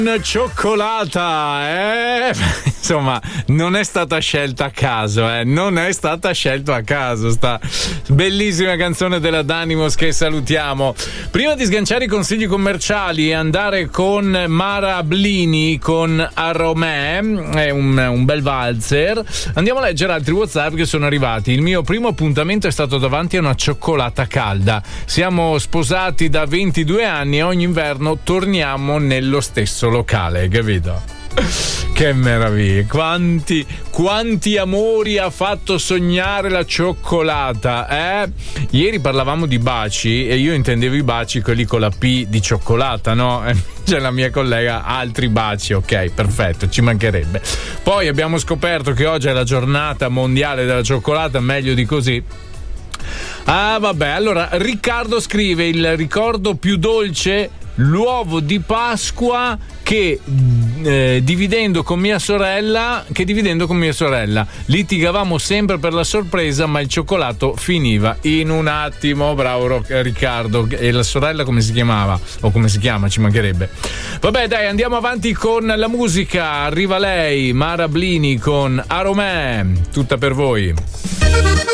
Cioccolata, insomma, non è stata scelta a caso, non è stata scelta a caso sta bellissima canzone della Danimos, che salutiamo. Prima di sganciare i consigli commerciali e andare con Mara Blini con Aromè, è un bel valzer, andiamo a leggere altri WhatsApp che sono arrivati. Il mio primo appuntamento è stato davanti a una cioccolata calda. Siamo sposati da 22 anni e ogni inverno torniamo nello stesso locale, capito? Che meraviglia, quanti amori ha fatto sognare la cioccolata, Ieri parlavamo di baci e io intendevo i baci quelli con la P di cioccolata, no? C'è la mia collega, altri baci, ok, perfetto, ci mancherebbe. Poi abbiamo scoperto che oggi è la giornata mondiale della cioccolata, meglio di così. Ah vabbè, allora Riccardo scrive: il ricordo più dolce, l'uovo di Pasqua che dividendo con mia sorella litigavamo sempre per la sorpresa, ma il cioccolato finiva in un attimo. Bravo Riccardo. E la sorella come si chiamava? O come si chiama? Ci mancherebbe. Vabbè dai, andiamo avanti con la musica. Arriva lei, Mara Blini con Aromè, tutta per voi.